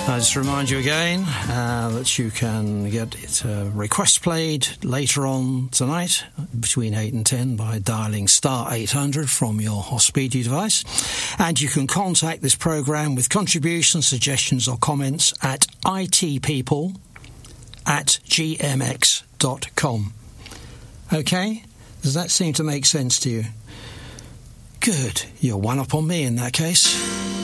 I just remind you again that you can get request played later on tonight between 8 and 10 by dialing star 800 from your Hospedia device. And you can contact this programme with contributions, suggestions or comments at itpeople@gmx.com. OK? Does that seem to make sense to you? Good. You're one up on me in that case.